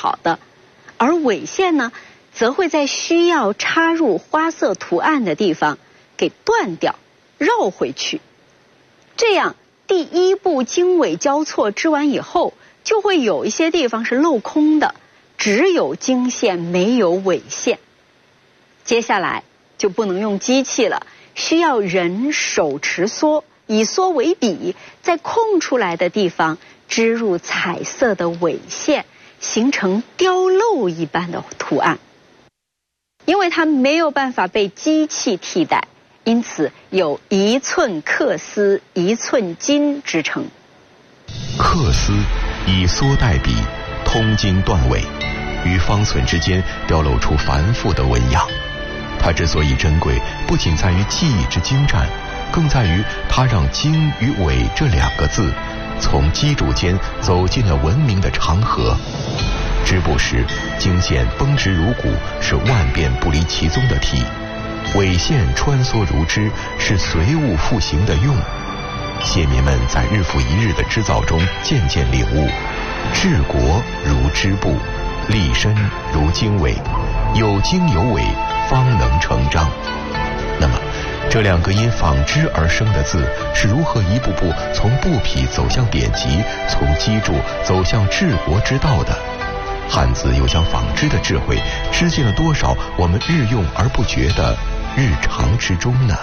好的，而纬线呢，则会在需要插入花色图案的地方给断掉，绕回去。这样，第一步经纬交错织完以后，就会有一些地方是镂空的，只有经线没有纬线。接下来就不能用机器了，需要人手持梭，以梭为笔，在空出来的地方织入彩色的纬线，形成雕镂一般的图案。因为它没有办法被机器替代，因此有1寸缂丝1寸金之称。 缂丝以梭代笔，通经断纬，于方寸之间雕镂出繁复的纹样。它之所以珍贵，不仅在于技艺之精湛，更在于它让经与纬这2个字从机杼间走进了文明的长河。织布时，经线绷直如骨，是万变不离其宗的体；纬线穿梭如织，是随物复形的用。蟹民们在日复一日的织造中渐渐领悟，治国如织布，立身如经纬，有经有纬，方能成章。那么，这2个因纺织而生的字是如何一步步从布匹走向典籍，从机杼走向治国之道的？汉字又将纺织的智慧织进了多少我们日用而不觉的日常之中呢？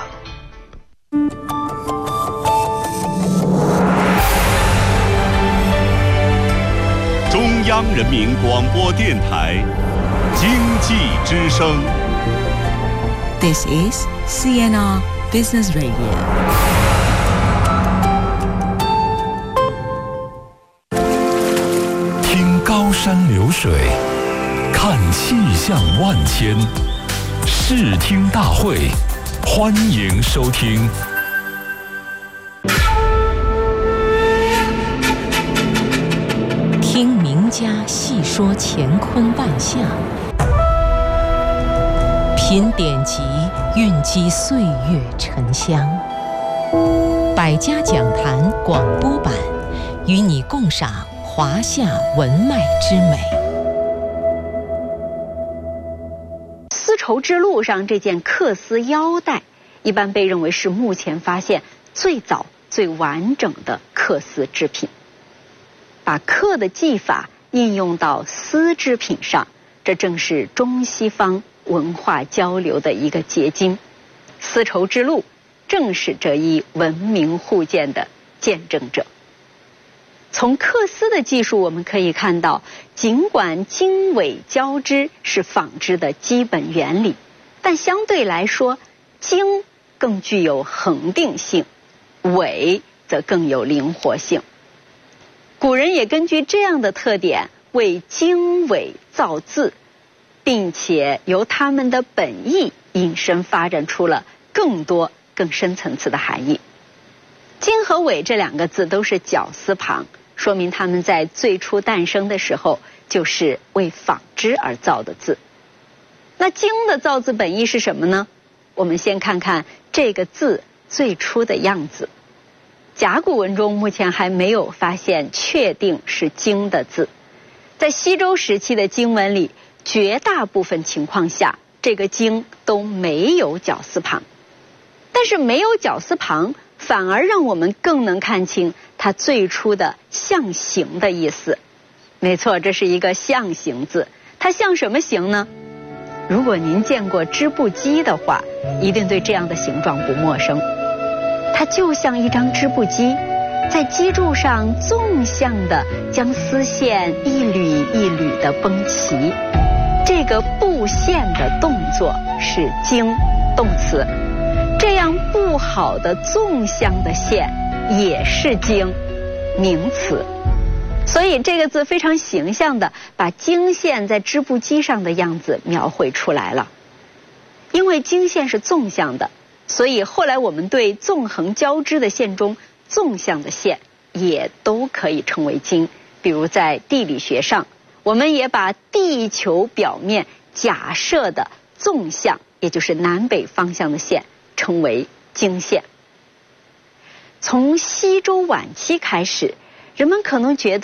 中央人民广播电台经济之声。 This is CNR Business Radio. 听高山流水，看气象万千，视听大会，欢迎收听。 听名家细说乾坤万象，品典籍，蕴积岁月沉香。百家讲坛广播版，与你共赏华夏文脉之美。 丝绸之路上这件缂丝腰带，一般被认为是目前发现最早最完整的缂丝织品。把缂的技法应用到丝织品上，这正是中西方文化交流的一个结晶。丝绸之路正是这一文明互鉴的见证者。从缂丝的技术我们可以看到，尽管经纬交织是纺织的基本原理，但相对来说，经更具有恒定性，纬则更有灵活性。古人也根据这样的特点为经纬造字，并且由他们的本意引申发展出了更多更深层次的含义。经和纬这2个字都是绞丝旁，说明他们在最初诞生的时候就是为纺织而造的字。那经的造字本意是什么呢？我们先看看这个字最初的样子。甲骨文中目前还没有发现确定是经的字，在西周时期的经文里，绝大部分情况下这个经都没有绞丝旁，但是没有绞丝旁反而让我们更能看清它最初的象形的意思。没错，这是一个象形字。它像什么形呢？如果您见过织布机的话，一定对这样的形状不陌生。它就像一张织布机，在机杼上纵向的将丝线一缕一缕的绷齐。这个布线的动作是经，动词。这样布好的纵向的线也是经，名词。所以这个字非常形象地把经线在织布机上的样子描绘出来了。因为经线是纵向的，所以后来我们对纵横交织的线中纵向的线也都可以称为经。比如在地理学上，我们也把地球表面假设的纵向，也就是南北方向的线称为经线。从西周晚期开始，人们可能觉得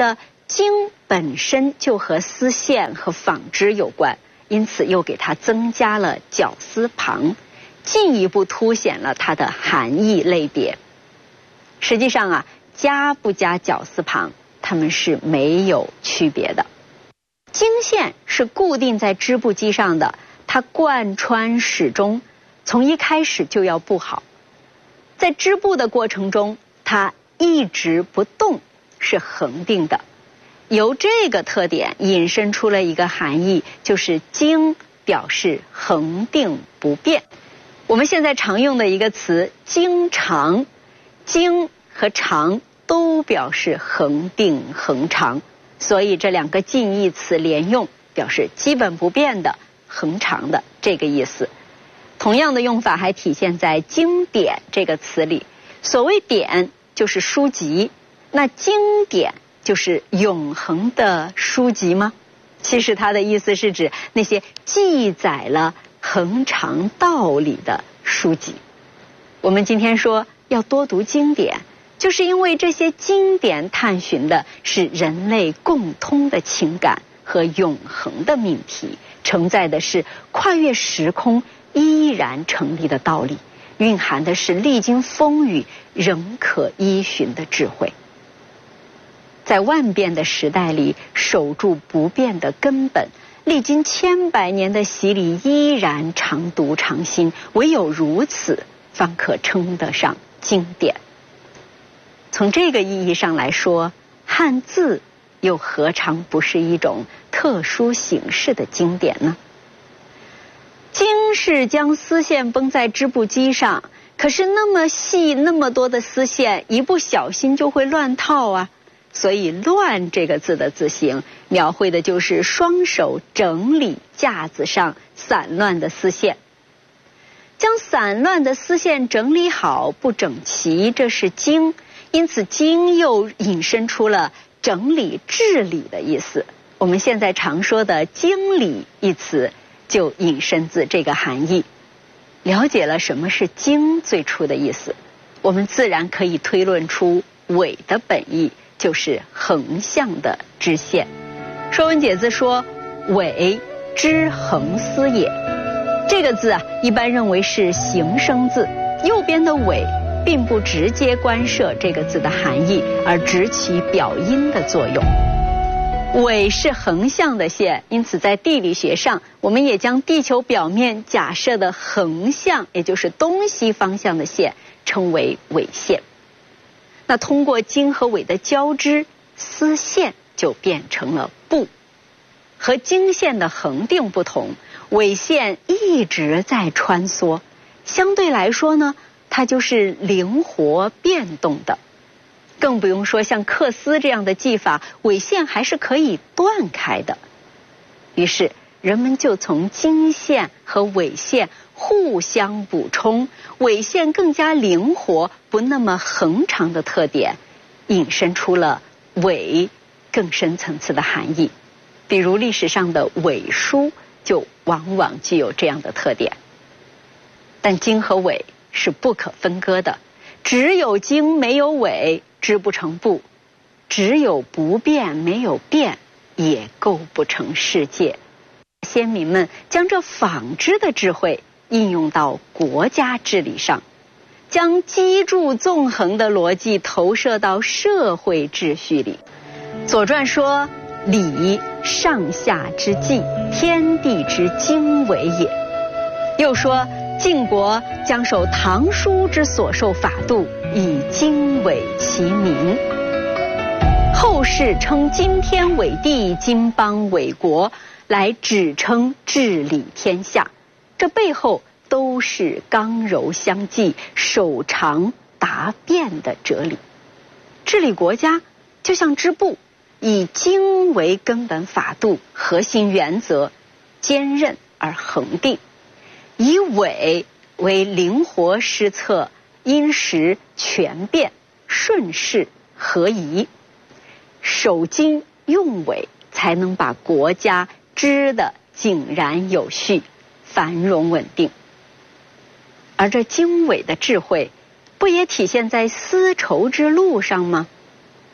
经本身就和丝线和纺织有关，因此又给它增加了绞丝旁，进一步凸显了它的含义类别。实际上啊，加不加绞丝旁，它们是没有区别的。经线是固定在织布机上的，它贯穿始终，从一开始就要布好。在织布的过程中，它一直不动，是恒定的。由这个特点引申出了一个含义，就是经表示恒定不变。我们现在常用的一个词经常，经和常都表示恒定恒长，所以这两个近义词连用，表示基本不变的、恒长的这个意思。同样的用法还体现在经典这个词里。所谓典就是书籍，那经典就是永恒的书籍吗？其实它的意思是指那些记载了恒长道理的书籍。我们今天说要多读经典，就是因为这些经典探寻的是人类共通的情感和永恒的命题，承载的是跨越时空依然成立的道理，蕴含的是历经风雨仍可依循的智慧。在万变的时代里，守住不变的根本，历经千百年的洗礼，依然常读常新，唯有如此，方可称得上经典。从这个意义上来说，汉字又何尝不是一种特殊形式的经典呢？经是将丝线绷在织布机上，可是那么细那么多的丝线，一不小心就会乱套啊。所以乱这个字的字形描绘的就是双手整理架子上散乱的丝线。将散乱的丝线整理好不整齐，这是经，因此经又引申出了整理治理的意思。我们现在常说的经理一词就引申自这个含义。了解了什么是经最初的意思，我们自然可以推论出纬的本意就是横向的织线。说文解字说，纬织横丝也。这个字啊，一般认为是形声字，右边的纬并不直接关涉这个字的含义，而只起表音的作用。纬是横向的线，因此在地理学上，我们也将地球表面假设的横向，也就是东西方向的线，称为纬线。那通过经和纬的交织，丝线就变成了布。和经线的恒定不同，纬线一直在穿梭，相对来说呢，它就是灵活变动的。更不用说像缂丝这样的技法，纬线还是可以断开的。于是人们就从经线和纬线互相补充，纬线更加灵活，不那么横长的特点，引申出了纬更深层次的含义。比如历史上的纬书就往往具有这样的特点。但经和纬是不可分割的，只有经没有纬，织不成布；只有不变没有变，也构不成世界。先民们将这纺织的智慧应用到国家治理上，将机杼纵横的逻辑投射到社会秩序里。左传说，礼上下之纪，天地之经纬也。又说晋国将守唐书之所受法度，以经纬其民。后世称今天纬地，今邦纬国，来指称治理天下。这背后都是刚柔相济、守长达变的哲理。治理国家就像织布，以经为根本法度、核心原则，坚韧而恒定；以纬为灵活施策、因时全变、顺势合宜。守经用纬，才能把国家织得井然有序、繁荣稳定。而这经纬的智慧，不也体现在丝绸之路上吗？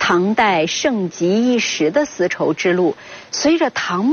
唐代盛极一时的丝绸之路，随着唐末